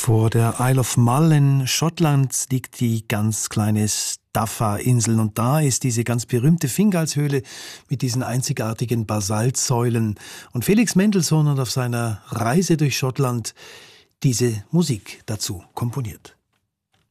Vor der Isle of Mull in Schottland liegt die ganz kleine Staffa-Insel und da ist diese ganz berühmte Fingalshöhle mit diesen einzigartigen Basaltsäulen. Und Felix Mendelssohn hat auf seiner Reise durch Schottland diese Musik dazu komponiert.